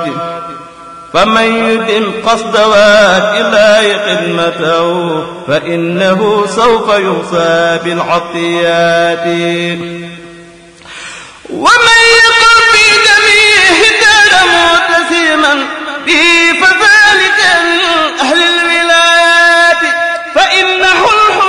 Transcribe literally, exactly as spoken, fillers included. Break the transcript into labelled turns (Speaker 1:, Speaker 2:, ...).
Speaker 1: فمن يدم قصد واد إله خدمته فإنه سوف يوصى بالعطيات